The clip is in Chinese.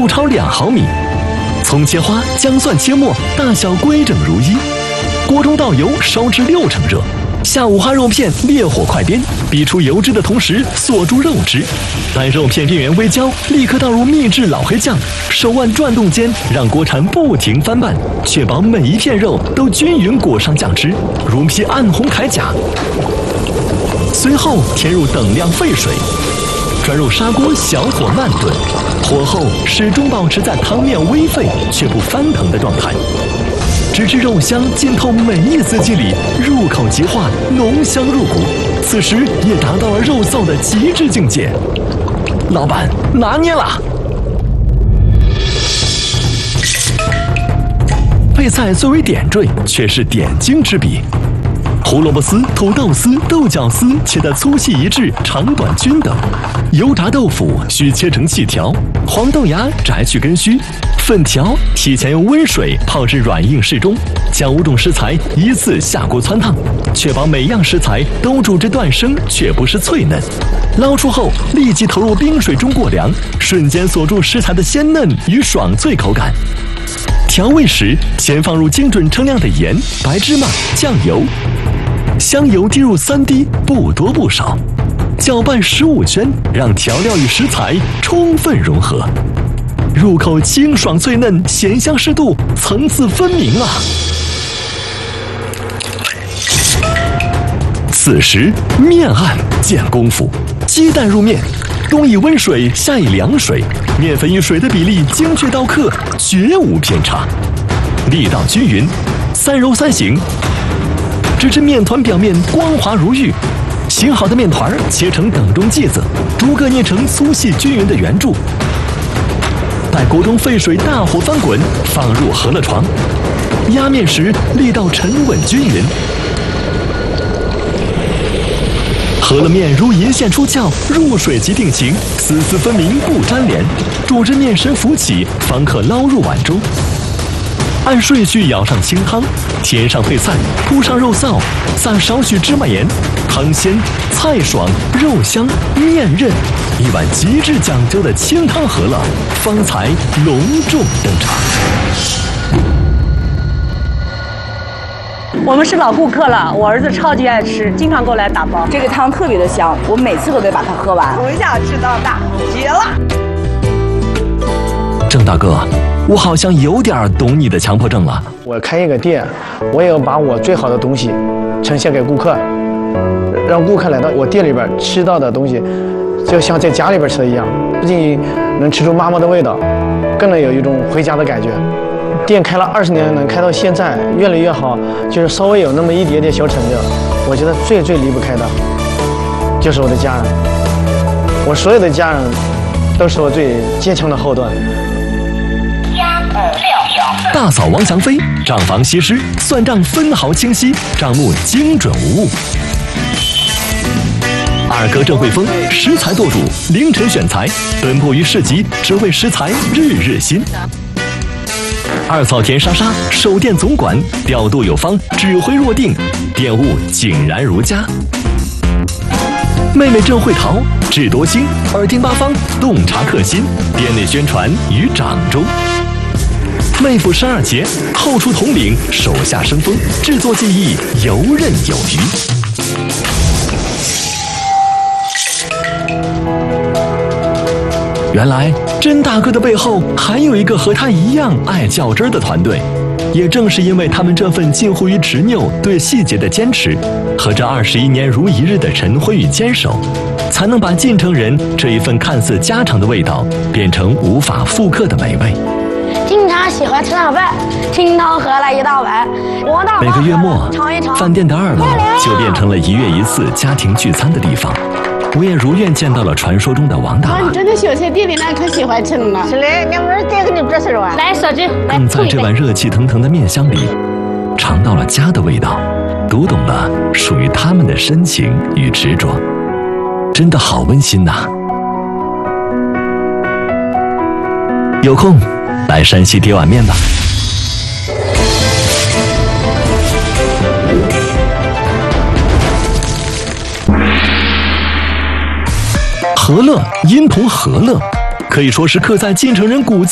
油炒2毫米，葱切花，姜蒜切末，大小规整如一。锅中倒油，烧至6成热。下五花肉片，烈火快煸，逼出油脂的同时锁住肉汁。待肉片边缘微焦，立刻倒入秘制老黑酱，手腕转动间，让锅铲不停翻拌，确保每一片肉都均匀裹上酱汁，如皮暗红铠甲。随后添入等量沸水，转入砂锅，小火慢炖，火候始终保持在汤面微沸却不翻腾的状态。直至肉香浸透每一丝肌理，入口即化，浓香入骨。此时也达到了肉臊的极致境界。老板拿捏了。配菜作为点缀，却是点睛之笔。胡萝卜丝、土豆丝、豆角丝切得粗细一致，长短均等。油炸豆腐需切成细条，黄豆芽摘去根须。粉条提前用温水泡至软硬适中，将5种食材依次下锅汆烫，确保每样食材都煮至断生却不是脆嫩。捞出后立即投入冰水中过凉，瞬间锁住食材的鲜嫩与爽脆口感。调味时先放入精准称量的盐、白芝麻、酱油，香油滴入3滴，不多不少，搅拌15圈，让调料与食材充分融合。入口清爽脆嫩，咸香适度，层次分明啊！此时面案见功夫，鸡蛋入面，冬以温水，夏以凉水，面粉与水的比例精确到克，绝无偏差，力道均匀，3揉3醒，直至面团表面光滑如玉。醒好的面团切成等中剂子，逐个捏成粗细均匀的圆柱。待锅中沸水大火翻滚，放入饸饹床，压面时力道沉稳均匀。饸饹面如银线出鞘，入水即定型，丝丝分明不粘连，煮至面身浮起，方可捞入碗中。按顺序舀上清汤，添上配菜，铺上肉臊，撒少许芝麻盐，汤鲜，菜爽，肉香，面韧，一碗极致讲究的清汤饸饹方才隆重登场。 我们是老顾客了，我儿子超级爱吃，经常过来打包。 这个汤特别的香，我每次都得把它喝完， 从小吃到大，绝了！ 郑大哥，我好像有点懂你的强迫症了。 我开一个店，我也要把我最好的东西呈现给顾客，让顾客来到我店里边吃到的东西，就像在家里边吃的一样，不仅能吃出妈妈的味道，更能有一种回家的感觉。店开了20年，能开到现在，越来越好，就是稍微有那么一点点小成就。我觉得最离不开的，就是我的家人。我所有的家人都是我最坚强的后盾。 大嫂王祥飞，账房西施，算账分毫清晰，账目精准无误。二哥郑慧峰，食材舵主，凌晨选材，奔波于市集，只为食材日日新。二嫂田莎莎，守店总管，调度有方，指挥若定，店务井然如家。妹妹郑慧桃，智多星，耳听八方，洞察客心，店内宣传于掌中。妹夫12杰，后出统领，手下生风，制作技艺游刃有余。原来甄大哥的背后还有一个和他一样爱较真的团队，也正是因为他们这份近乎于执拗对细节的坚持，和这21年如一日的晨昏与坚守，才能把进城人这一份看似家常的味道变成无法复刻的美味。 经常喜欢吃上饭，清汤喝了一大碗。 每个月末，饭店的2楼就变成了1月1次家庭聚餐的地方。我也如愿见到了传说中的王大妈。 你真的小菜弟弟那可喜欢吃了。 是嘞，你们再给你这事啊。 来，小菊， 更在这碗热气腾腾的面香里，尝到了家的味道，读懂了属于他们的深情与执着，真的好温馨呐！有空来山西叠碗面吧。饸饹因同和乐，可以说是刻在进城人骨子